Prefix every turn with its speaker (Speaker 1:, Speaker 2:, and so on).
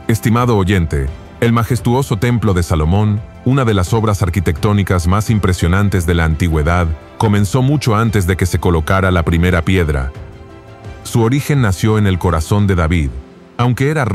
Speaker 1: Estimado oyente, el majestuoso Templo de Salomón, una de las obras arquitectónicas más impresionantes de la antigüedad, comenzó mucho antes de que se colocara la primera piedra. Su origen nació en el corazón de David, aunque era